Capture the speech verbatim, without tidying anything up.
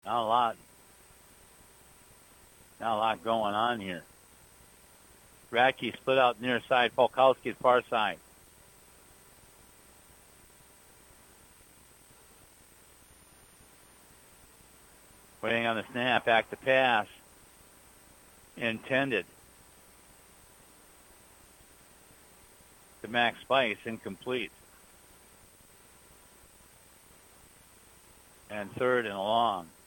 Not a lot. Not a lot going on here. Radke split out near side. Polkowski far side. Waiting on the snap. Back to pass. Intended. To Max Spice. Incomplete. And third and long.